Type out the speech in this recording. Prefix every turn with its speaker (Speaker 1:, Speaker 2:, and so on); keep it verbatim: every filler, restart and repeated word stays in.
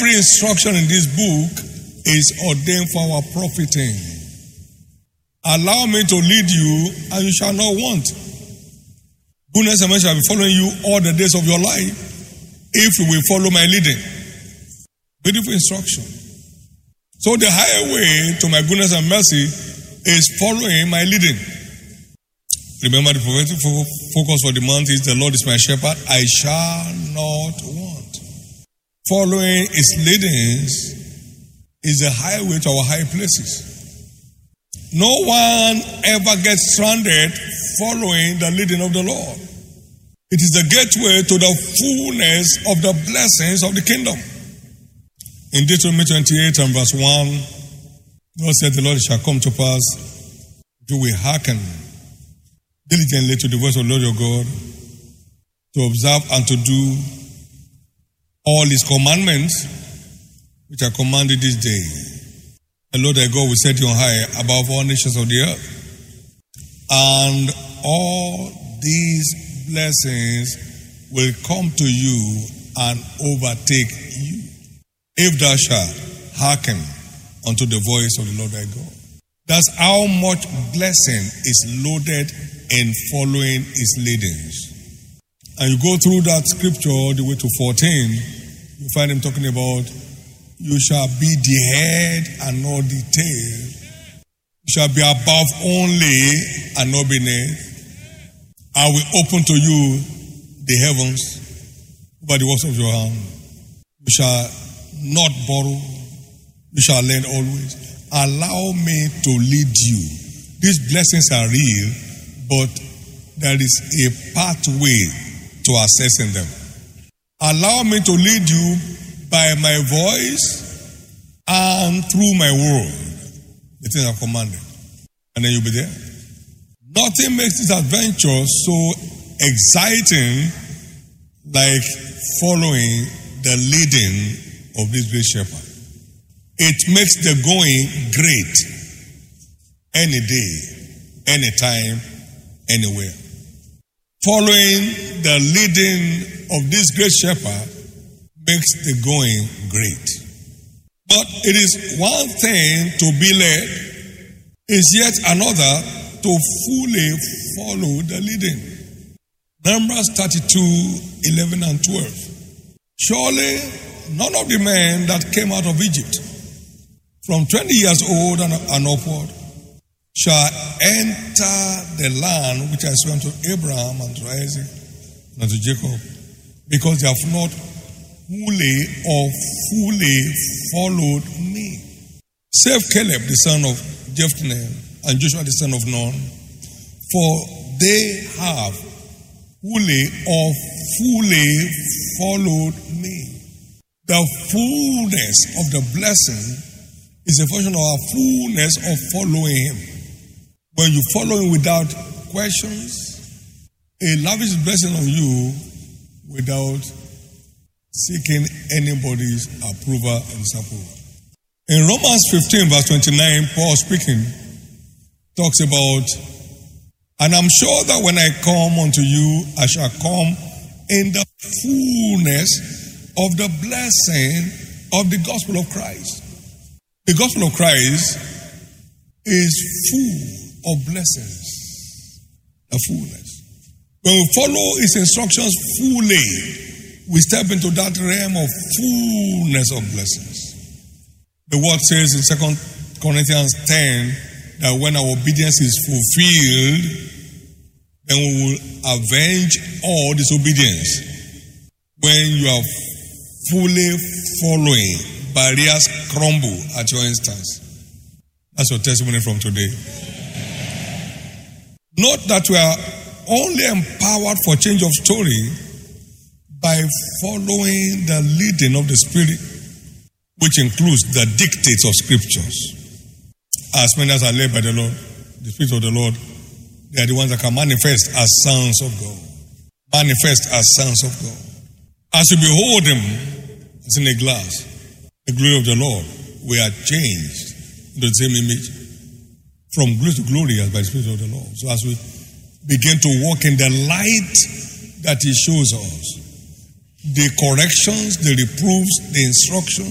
Speaker 1: Every instruction in this book is ordained for our profiting. Allow me to lead you, and you shall not want. Goodness and mercy shall be following you all the days of your life, if you will follow my leading. Beautiful instruction. So the highway to my goodness and mercy is following my leading. Remember, the prophetic focus for the month is the Lord is my shepherd, I shall not want. Following his leadings is the highway to our high places. No one ever gets stranded following the leading of the Lord. It is the gateway to the fullness of the blessings of the kingdom. In Deuteronomy twenty-eight and verse one, God said, the Lord shall come to pass, you will hearken diligently to the voice of the Lord your God, to observe and to do all his commandments, which are commanded this day. The Lord thy God will set you on high above all nations of the earth. And all these blessings will come to you and overtake you, if thou shalt hearken unto the voice of the Lord thy God. That's how much blessing is loaded in following his leadings. And you go through that scripture all the way to fourteen, you find him talking about, you shall be the head and not the tail. You shall be above only and not beneath. I will open to you the heavens by the works of your hand. You shall not borrow. You shall lend always. Allow me to lead you. These blessings are real, but there is a pathway to accessing them. Allow me to lead you by my voice and through my word, the things I've commanded. And then you'll be there. Nothing makes this adventure so exciting like following the leading of this great shepherd. It makes the going great any day, anytime, anywhere. Following the leading of this great shepherd makes the going great. But it is one thing to be led, is yet another to fully follow the leading. Numbers thirty-two, eleven and twelve. Surely none of the men that came out of Egypt from twenty years old and, and upward shall enter the land which I swore unto Abraham and to Isaac and to Jacob, because they have not wholly or fully followed me. Save Caleb the son of Jephunneh and Joshua the son of Nun, for they have wholly or fully followed me. The fullness of the blessing is a function of our fullness of following him. When you follow him without questions, he lavishes blessing on you without seeking anybody's approval and disapproval. In Romans fifteen, verse twenty-nine, Paul speaking, talks about, and I'm sure that when I come unto you, I shall come in the fullness of the blessing of the gospel of Christ. The gospel of Christ is full of blessings, the fullness. When we follow his instructions fully, we step into that realm of fullness of blessings. The word says in Second Corinthians ten that when our obedience is fulfilled, then we will avenge all disobedience. When you are fully following, barriers crumble at your instance. That's your testimony from today. Note that we are only empowered for change of story by following the leading of the Spirit, which includes the dictates of Scriptures. As many as are led by the Lord, the Spirit of the Lord, they are the ones that can manifest as sons of God. Manifest as sons of God. As we behold him, as in a glass, the glory of the Lord, we are changed into the same image from glory to glory as by the Spirit of the Lord. So as we begin to walk in the light that he shows us, the corrections, the reproofs, the instructions,